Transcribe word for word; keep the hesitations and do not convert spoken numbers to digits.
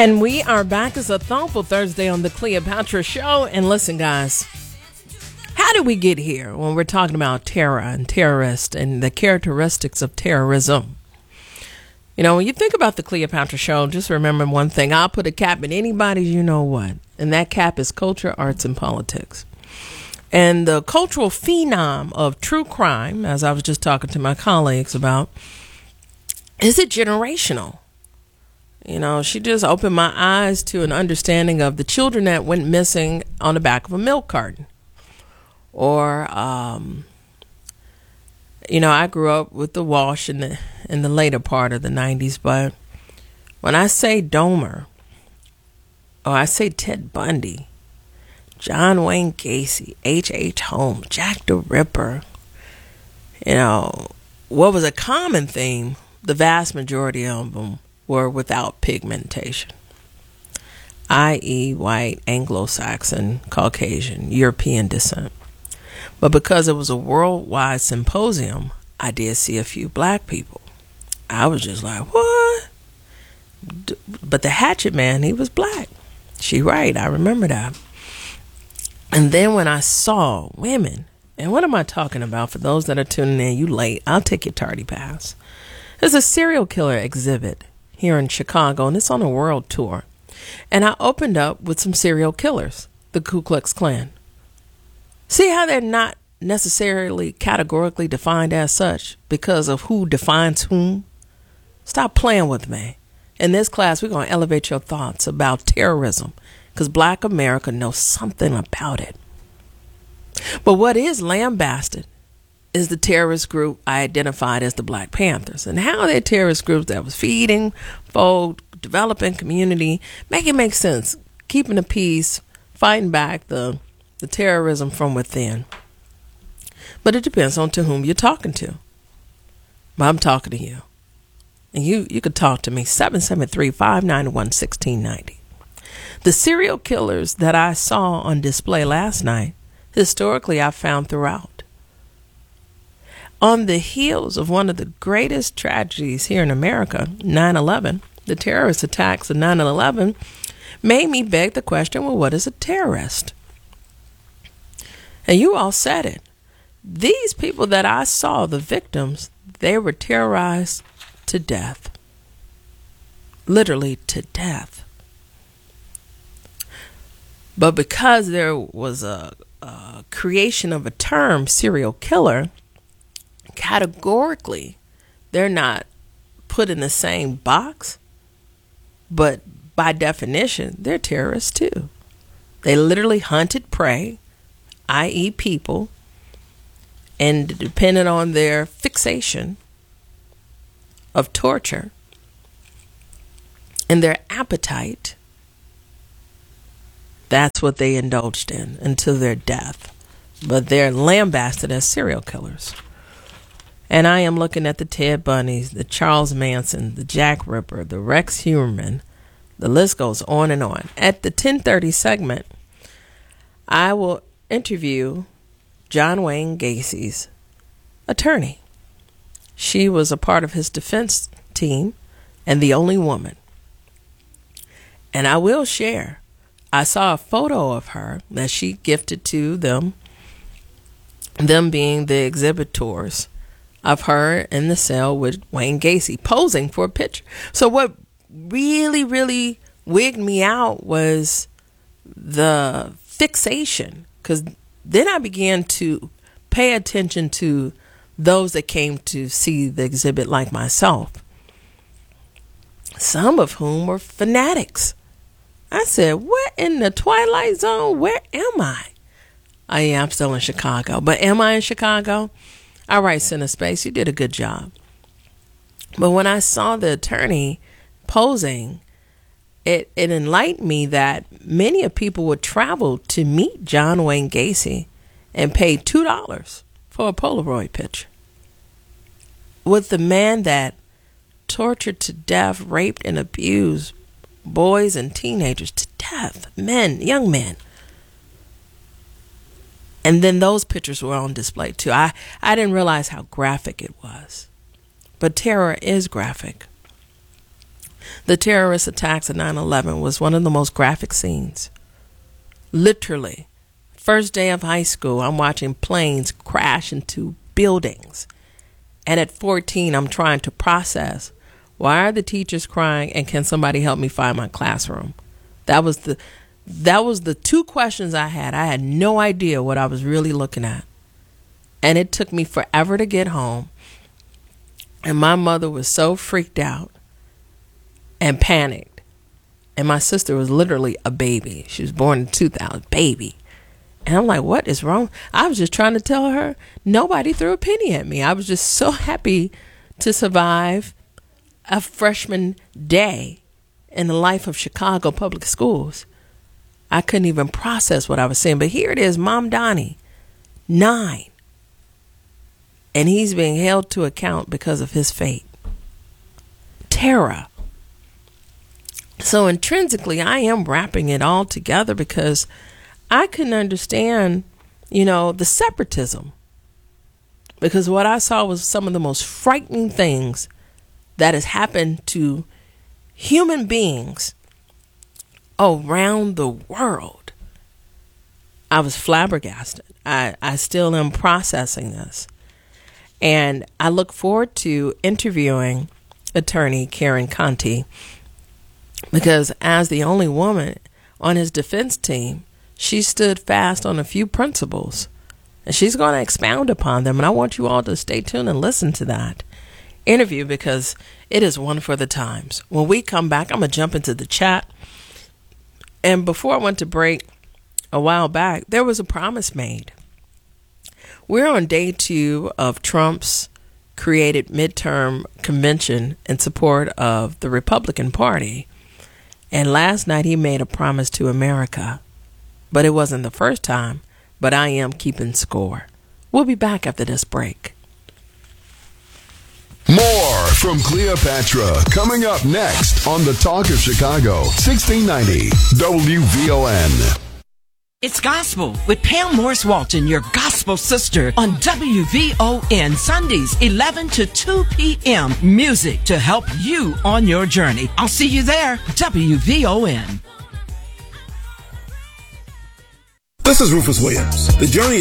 And we are back as a Thoughtful Thursday on the Cleopatra Show. And listen, guys, how did we get here when we're talking about terror and terrorists and the characteristics of terrorism? You know, when you think about the Cleopatra Show, just remember one thing. I'll put a cap in anybody's you know what. And that cap is culture, arts, and politics. And the cultural phenom of true crime, as I was just talking to my colleagues about, is it generational? You know, she just opened my eyes to an understanding of the children that went missing on the back of a milk carton. Or, um, you know, I grew up with the Walsh in the in the later part of the nineties, but when I say Dahmer, or I say Ted Bundy, John Wayne Gacy, H H. Holmes, Jack the Ripper, you know, what was a common theme, the vast majority of them were without pigmentation, that is white, Anglo-Saxon, Caucasian, European descent. But because it was a worldwide symposium, I did see a few black people. I was just like, what? But the Hatchet Man, he was black. She right, I remember that. And then when I saw women, and what am I talking about? For those that are tuning in, you late, I'll take your tardy pass. There's a serial killer exhibit here in Chicago, and it's on a world tour. And I opened up with some serial killers, the Ku Klux Klan. See how they're not necessarily categorically defined as such because of who defines whom? Stop playing with me. In this class, we're going to elevate your thoughts about terrorism because Black America knows something about it. But what is lambasted is the terrorist group I identified as the Black Panthers, and how they're terrorist groups that was feeding, fold, developing community, make it make sense, keeping the peace, fighting back the, the terrorism from within. But it depends on to whom you're talking to. But I'm talking to you. And you, you could talk to me, seven seven three, five nine one, one six nine zero. The serial killers that I saw on display last night, historically I found throughout. On the heels of one of the greatest tragedies here in America, nine eleven, the terrorist attacks of nine eleven, made me beg the question, well, what is a terrorist? And you all said it. These people that I saw, the victims, they were terrorized to death. Literally to death. But because there was a, a creation of a term, serial killer, categorically, they're not put in the same box, but by definition, they're terrorists too. They literally hunted prey, that is people, and depending on their fixation of torture and their appetite, that's what they indulged in until their death. But they're lambasted as serial killers. And I am looking at the Ted Bundys, the Charles Manson, the Jack Ripper, the Rex Heuermann. The list goes on and on. At the ten thirty segment, I will interview John Wayne Gacy's attorney. She was a part of his defense team and the only woman. And I will share, I saw a photo of her that she gifted to them, them being the exhibitors, of her in the cell with Wayne Gacy posing for a picture. So what really, really wigged me out was the fixation, because then I began to pay attention to those that came to see the exhibit like myself, some of whom were fanatics. I said, what in the Twilight Zone? Where am I? Oh, yeah, I'm still in Chicago. But am I in Chicago? All right, Center Space, you did a good job. But when I saw the attorney posing, it, it enlightened me that many of people would travel to meet John Wayne Gacy and pay two dollars for a Polaroid picture with the man that tortured to death, raped, and abused boys and teenagers to death, men, young men. And then those pictures were on display too. I, I didn't realize how graphic it was. But terror is graphic. The terrorist attacks of nine eleven was one of the most graphic scenes. Literally. First day of high school, I'm watching planes crash into buildings. And at fourteen, I'm trying to process, why are the teachers crying, and can somebody help me find my classroom? That was the that was the two questions I had. I had no idea what I was really looking at. And it took me forever to get home. And my mother was so freaked out and panicked. And my sister was literally a baby. She was born in two thousand, baby. And I'm like, what is wrong? I was just trying to tell her nobody threw a penny at me. I was just so happy to survive a freshman day in the life of Chicago public schools. I couldn't even process what I was saying. But here it is, Mom Donnie, nine. And he's being held to account because of his fate. Terror. So intrinsically, I am wrapping it all together because I couldn't understand, you know, the separatism. Because what I saw was some of the most frightening things that has happened to human beings around the world. I was flabbergasted. I, I still am processing this. And I look forward to interviewing attorney Karen Conti, because as the only woman on his defense team, she stood fast on a few principles, and she's going to expound upon them. And I want you all to stay tuned and listen to that interview, because it is one for the times. When we come back, I'm going to jump into the chat. And before I went to break a while back, there was a promise made. We're on day two of Trump's created midterm convention in support of the Republican Party. And last night he made a promise to America. But it wasn't the first time, but I am keeping score. We'll be back after this break. More from Cleopatra coming up next on the Talk of Chicago, sixteen ninety W V O N. It's Gospel with Pam Morris Walton, your gospel sister, on W V O N, Sundays, eleven to two p.m. Music to help you on your journey. I'll see you there, W V O N. This is Rufus Williams. The journey